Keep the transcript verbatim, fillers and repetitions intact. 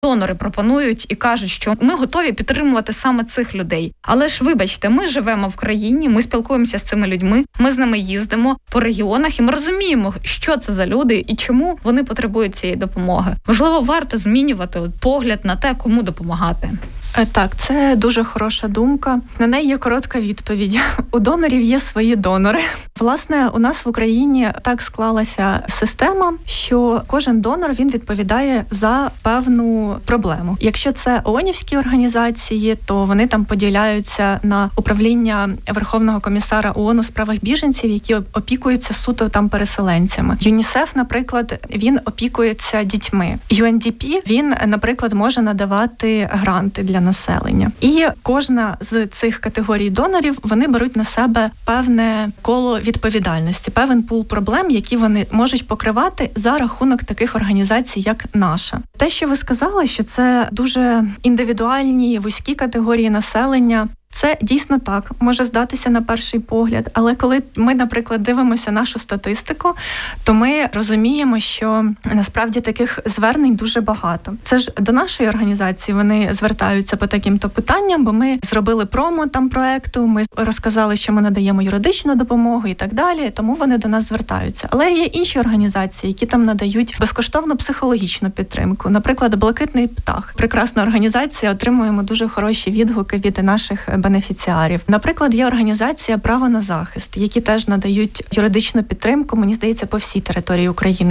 Донори пропонують і кажуть, що ми готові підтримувати саме цих людей. Але ж, вибачте, ми живемо в країні, ми спілкуємося з цими людьми, ми з ними їздимо по регіонах, і ми розуміємо, що це за люди і чому вони потребують цієї допомоги. Можливо, варто змінювати от погляд на те, кому допомагати. Так, це дуже хороша думка. На неї є коротка відповідь. У донорів є свої донори. Власне, у нас в Україні так склалася система, що кожен донор, він відповідає за певну проблему. Якщо це ООНівські організації, то вони там поділяються на управління Верховного комісара ООН у справах біженців, які опікуються суто там переселенцями. ЮНІСЕФ, наприклад, він опікується дітьми. ю ен ді пі, він, наприклад, може надавати гранти для населення. І кожна з цих категорій донорів, вони беруть на себе певне коло відповідальності, певен пул проблем, які вони можуть покривати за рахунок таких організацій, як наша. Те, що ви сказали, що це дуже індивідуальні, вузькі категорії населення, це дійсно так, може здатися на перший погляд, але коли ми, наприклад, дивимося нашу статистику, то ми розуміємо, що насправді таких звернень дуже багато. Це ж до нашої організації вони звертаються по таким-то питанням, бо ми зробили промо там проекту, ми розказали, що ми надаємо юридичну допомогу і так далі, тому вони до нас звертаються. Але є інші організації, які там надають безкоштовну психологічну підтримку. Наприклад, «Блакитний птах». Прекрасна організація, отримуємо дуже хороші відгуки від наших бенефіціарів. Наприклад, є організація «Право на захист», які теж надають юридичну підтримку, мені здається, по всій території України.